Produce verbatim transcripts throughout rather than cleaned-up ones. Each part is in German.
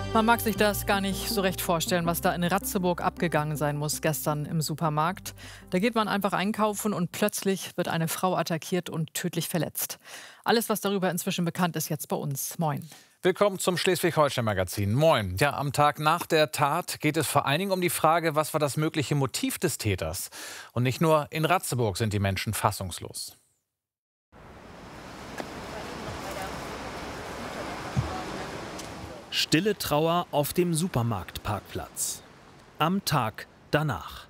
Man mag sich das gar nicht so recht vorstellen, was da in Ratzeburg abgegangen sein muss gestern im Supermarkt. Da geht man einfach einkaufen und plötzlich wird eine Frau attackiert und tödlich verletzt. Alles, was darüber inzwischen bekannt ist, jetzt bei uns. Moin. Willkommen zum Schleswig-Holstein-Magazin. Moin. Ja, am Tag nach der Tat geht es vor allen Dingen um die Frage, was war das mögliche Motiv des Täters? Und nicht nur in Ratzeburg sind die Menschen fassungslos. Stille Trauer auf dem Supermarktparkplatz. Am Tag danach.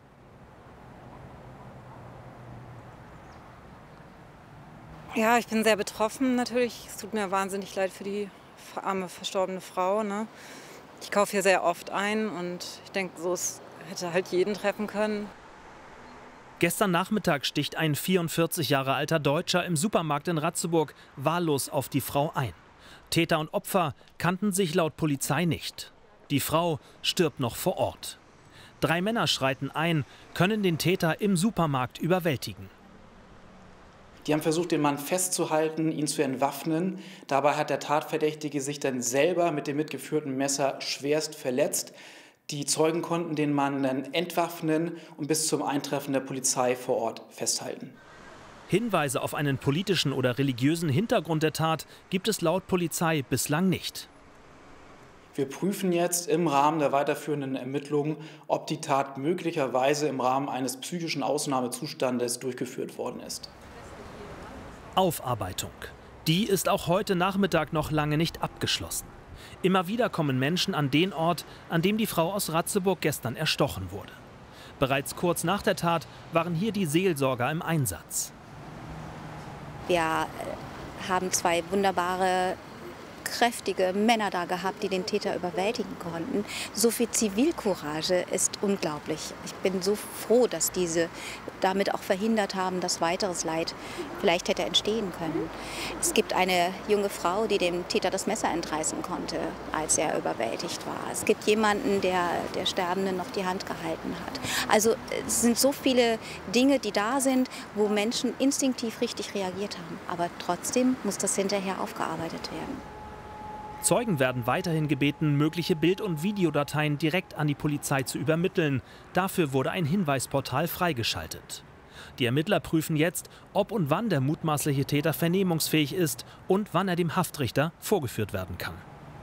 Ja, ich bin sehr betroffen natürlich. Es tut mir wahnsinnig leid für die arme, verstorbene Frau. Ne? Ich kaufe hier sehr oft ein und ich denke, so es hätte halt jeden treffen können. Gestern Nachmittag sticht ein vierundvierzig Jahre alter Deutscher im Supermarkt in Ratzeburg wahllos auf die Frau ein. Täter und Opfer kannten sich laut Polizei nicht. Die Frau stirbt noch vor Ort. Drei Männer schreiten ein, können den Täter im Supermarkt überwältigen. Die haben versucht, den Mann festzuhalten, ihn zu entwaffnen. Dabei hat der Tatverdächtige sich dann selber mit dem mitgeführten Messer schwerst verletzt. Die Zeugen konnten den Mann dann entwaffnen und bis zum Eintreffen der Polizei vor Ort festhalten. Hinweise auf einen politischen oder religiösen Hintergrund der Tat gibt es laut Polizei bislang nicht. Wir prüfen jetzt im Rahmen der weiterführenden Ermittlungen, ob die Tat möglicherweise im Rahmen eines psychischen Ausnahmezustandes durchgeführt worden ist. Aufarbeitung. Die ist auch heute Nachmittag noch lange nicht abgeschlossen. Immer wieder kommen Menschen an den Ort, an dem die Frau aus Ratzeburg gestern erstochen wurde. Bereits kurz nach der Tat waren hier die Seelsorger im Einsatz. Wir haben zwei wunderbare, kräftige Männer da gehabt, die den Täter überwältigen konnten. So viel Zivilcourage ist unglaublich. Ich bin so froh, dass diese damit auch verhindert haben, dass weiteres Leid vielleicht hätte entstehen können. Es gibt eine junge Frau, die dem Täter das Messer entreißen konnte, als er überwältigt war. Es gibt jemanden, der der Sterbenden noch die Hand gehalten hat. Also es sind so viele Dinge, die da sind, wo Menschen instinktiv richtig reagiert haben. Aber trotzdem muss das hinterher aufgearbeitet werden. Zeugen werden weiterhin gebeten, mögliche Bild- und Videodateien direkt an die Polizei zu übermitteln. Dafür wurde ein Hinweisportal freigeschaltet. Die Ermittler prüfen jetzt, ob und wann der mutmaßliche Täter vernehmungsfähig ist und wann er dem Haftrichter vorgeführt werden kann.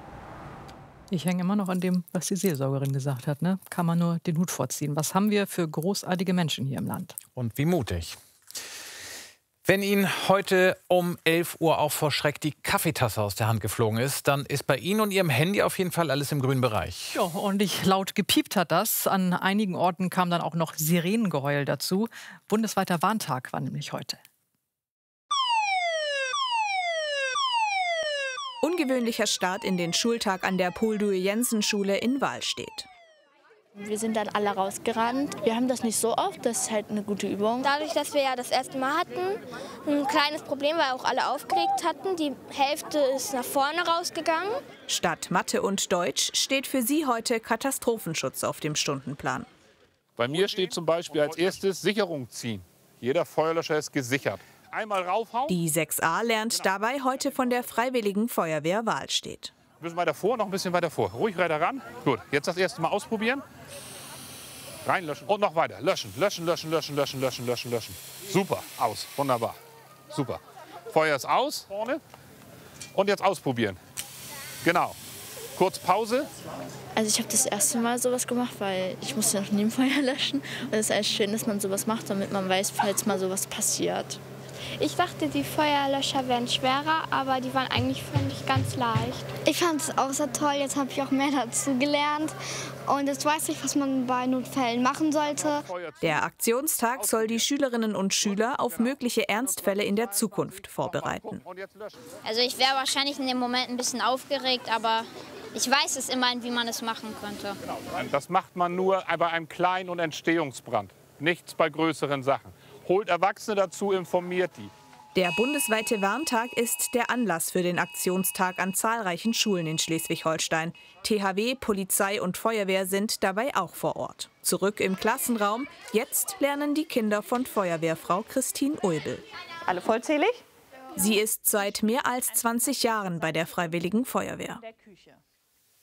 Ich hänge immer noch an dem, was die Seelsorgerin gesagt hat. Ne? Kann man nur den Hut vorziehen. Was haben wir für großartige Menschen hier im Land? Und wie mutig. Wenn Ihnen heute um elf Uhr auch vor Schreck die Kaffeetasse aus der Hand geflogen ist, dann ist bei Ihnen und Ihrem Handy auf jeden Fall alles im grünen Bereich. Ja, ordentlich laut gepiept hat das. An einigen Orten kam dann auch noch Sirenengeheul dazu. Bundesweiter Warntag war nämlich heute. Ungewöhnlicher Start in den Schultag an der Poul-Due-Jensen-Schule in Wahlstedt. Wir sind dann alle rausgerannt. Wir haben das nicht so oft, das ist halt eine gute Übung. Dadurch, dass wir ja das erste Mal hatten, ein kleines Problem, weil auch alle aufgeregt hatten. Die Hälfte ist nach vorne rausgegangen. Statt Mathe und Deutsch steht für sie heute Katastrophenschutz auf dem Stundenplan. Bei mir steht zum Beispiel als erstes Sicherung ziehen. Jeder Feuerlöscher ist gesichert. Einmal raufhauen. Die sechs a lernt dabei heute von der Freiwilligen Feuerwehr Wahlstedt. Ein bisschen weiter vor, noch ein bisschen weiter vor. Ruhig weiter ran. Gut, jetzt das erste Mal ausprobieren. Reinlöschen und noch weiter. Löschen, löschen, löschen, löschen, löschen, löschen, löschen, löschen. Super, aus. Wunderbar. Super. Feuer ist aus. Vorne. Und jetzt ausprobieren. Genau. Kurz Pause. Also ich habe das erste Mal sowas gemacht, weil ich musste noch nie ein Feuer löschen. Und es ist eigentlich schön, dass man sowas macht, damit man weiß, falls mal sowas passiert. Ich dachte, die Feuerlöscher wären schwerer, aber die waren eigentlich, fand ich, ganz leicht. Ich fand es auch sehr toll, jetzt habe ich auch mehr dazu gelernt. Und jetzt weiß ich, was man bei Notfällen machen sollte. Der Aktionstag soll die Schülerinnen und Schüler auf mögliche Ernstfälle in der Zukunft vorbereiten. Also ich wäre wahrscheinlich in dem Moment ein bisschen aufgeregt, aber ich weiß es immerhin, wie man es machen könnte. Das macht man nur bei einem kleinen und Entstehungsbrand, nichts bei größeren Sachen. Holt Erwachsene dazu, informiert die. Der bundesweite Warntag ist der Anlass für den Aktionstag an zahlreichen Schulen in Schleswig-Holstein. T H W, Polizei und Feuerwehr sind dabei auch vor Ort. Zurück im Klassenraum. Jetzt lernen die Kinder von Feuerwehrfrau Christine Ulbel. Alle vollzählig? Sie ist seit mehr als zwanzig Jahren bei der Freiwilligen Feuerwehr.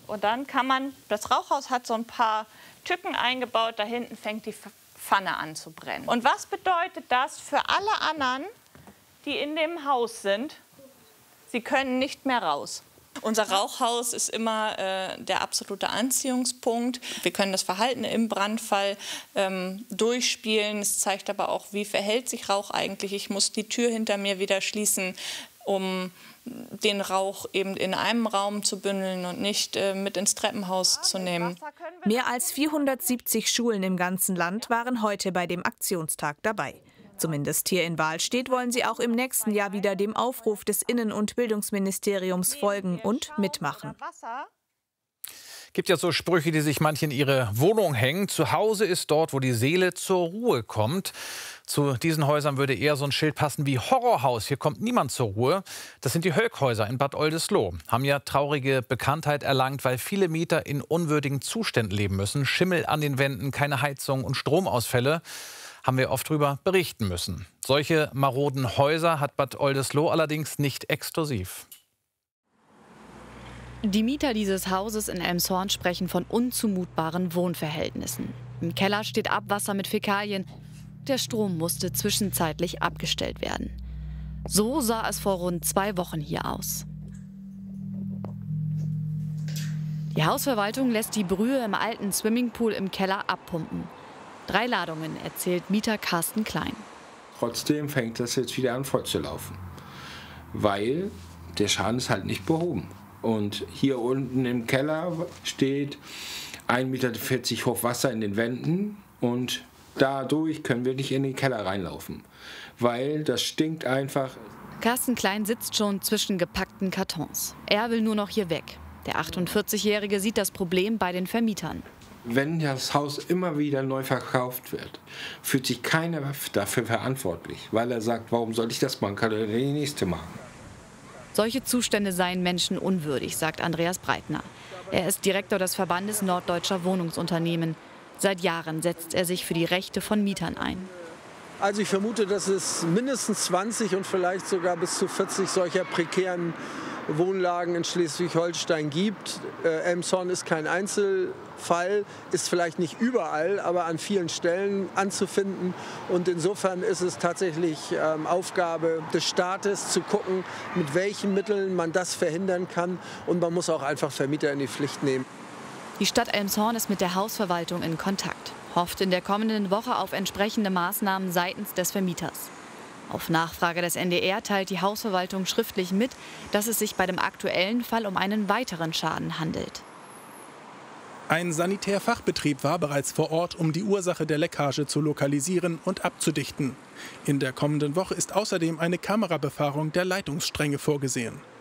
Und dann kann man, das Rauchhaus hat so ein paar Tücken eingebaut, da hinten fängt die Pfanne an zu brennen. Und was bedeutet das für alle anderen, die in dem Haus sind? Sie können nicht mehr raus. Unser Rauchhaus ist immer äh, der absolute Anziehungspunkt. Wir können das Verhalten im Brandfall ähm, durchspielen. Es zeigt aber auch, wie verhält sich Rauch eigentlich. Ich muss die Tür hinter mir wieder schließen, um den Rauch eben in einem Raum zu bündeln und nicht äh, mit ins Treppenhaus zu nehmen. Mehr als vierhundertsiebzig Schulen im ganzen Land waren heute bei dem Aktionstag dabei. Zumindest hier in Wahlstedt wollen sie auch im nächsten Jahr wieder dem Aufruf des Innen- und Bildungsministeriums folgen und mitmachen. Gibt ja so Sprüche, die sich manche in ihre Wohnung hängen. Zu Hause ist dort, wo die Seele zur Ruhe kommt. Zu diesen Häusern würde eher so ein Schild passen wie Horrorhaus. Hier kommt niemand zur Ruhe. Das sind die Höckhäuser in Bad Oldesloe. Haben ja traurige Bekanntheit erlangt, weil viele Mieter in unwürdigen Zuständen leben müssen. Schimmel an den Wänden, keine Heizung und Stromausfälle. Haben wir oft darüber berichten müssen. Solche maroden Häuser hat Bad Oldesloe allerdings nicht exklusiv. Die Mieter dieses Hauses in Elmshorn sprechen von unzumutbaren Wohnverhältnissen. Im Keller steht Abwasser mit Fäkalien. Der Strom musste zwischenzeitlich abgestellt werden. So sah es vor rund zwei Wochen hier aus. Die Hausverwaltung lässt die Brühe im alten Swimmingpool im Keller abpumpen. Drei Ladungen, erzählt Mieter Carsten Klein. Trotzdem fängt das jetzt wieder an vorzulaufen, weil der Schaden ist halt nicht behoben. Und hier unten im Keller steht ein Meter vierzig hoch Wasser in den Wänden und dadurch können wir nicht in den Keller reinlaufen, weil das stinkt einfach. Carsten Klein sitzt schon zwischen gepackten Kartons. Er will nur noch hier weg. Der achtundvierzigjährige sieht das Problem bei den Vermietern. Wenn das Haus immer wieder neu verkauft wird, fühlt sich keiner dafür verantwortlich, weil er sagt, warum soll ich das machen, kann er die nächste machen. Solche Zustände seien menschenunwürdig, sagt Andreas Breitner. Er ist Direktor des Verbandes Norddeutscher Wohnungsunternehmen. Seit Jahren setzt er sich für die Rechte von Mietern ein. Also ich vermute, dass es mindestens zwanzig und vielleicht sogar bis zu vierzig solcher prekären Wohnlagen in Schleswig-Holstein gibt. Äh, Elmshorn ist kein Einzelfall, ist vielleicht nicht überall, aber an vielen Stellen anzufinden. Und insofern ist es tatsächlich ähm, Aufgabe des Staates zu gucken, mit welchen Mitteln man das verhindern kann. Und man muss auch einfach Vermieter in die Pflicht nehmen. Die Stadt Elmshorn ist mit der Hausverwaltung in Kontakt, hofft in der kommenden Woche auf entsprechende Maßnahmen seitens des Vermieters. Auf Nachfrage des N D R teilt die Hausverwaltung schriftlich mit, dass es sich bei dem aktuellen Fall um einen weiteren Schaden handelt. Ein Sanitärfachbetrieb war bereits vor Ort, um die Ursache der Leckage zu lokalisieren und abzudichten. In der kommenden Woche ist außerdem eine Kamerabefahrung der Leitungsstränge vorgesehen.